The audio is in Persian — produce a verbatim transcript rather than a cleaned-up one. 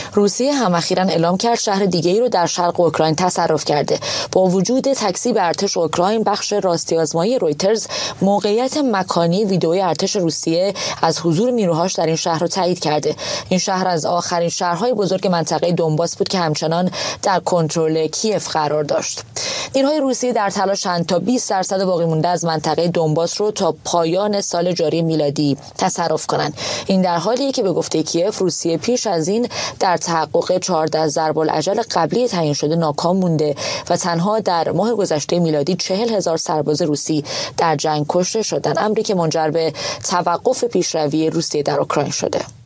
روسیه هم اخیراً اعلام کرد شهر دیگه‌ای رو در شرق اوکراین تصرف کرده. با وجود تکذیب ارتش اوکراین، بخش راستی آزمایی رویترز موقعیت مکانی ویدئوی ارتش روسیه از حضور نیروهاش در این شهر رو تایید کرده. این شهر از آخرین شهرهای بزرگ منطقه دونباس بود که همچنان در کنترل کیف قرار داشت. نیروهای روسیه در تلاشند تا بیست درصد باقی مونده از منطقه دونباس رو تا پایان سال جاری میلادی تصرف کنند. این در حالیه که به گفته کیف روسیه پیش از این در تحقق چهارده ضرب الاجل قبلی تعیین شده ناکام مونده و تنها در ماه گذشته میلادی چهل هزار سرباز روسی در جنگ کشته شدند، امری که منجر به توقف پیشروی روسیه در اوکراین شده.